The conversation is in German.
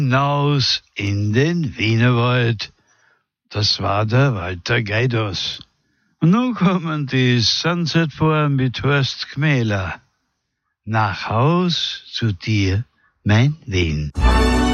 Hinaus in den Wienerwald. Das war der Walter Geidos. Und nun kommen die Sunset Four mit Horst Gmähler. Nach Haus zu dir, mein Wien.